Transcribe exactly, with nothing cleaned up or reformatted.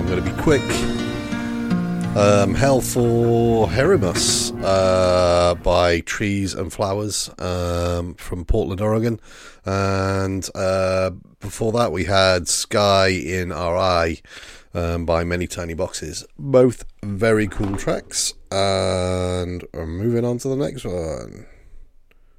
going to be quick. Um, Hell for Herimus uh, by Trees and Flowers um, from Portland, Oregon. And uh, before that we had Sky in Our Eye um, by Many Tiny Boxes. Both very cool tracks. And I'm moving on to the next one.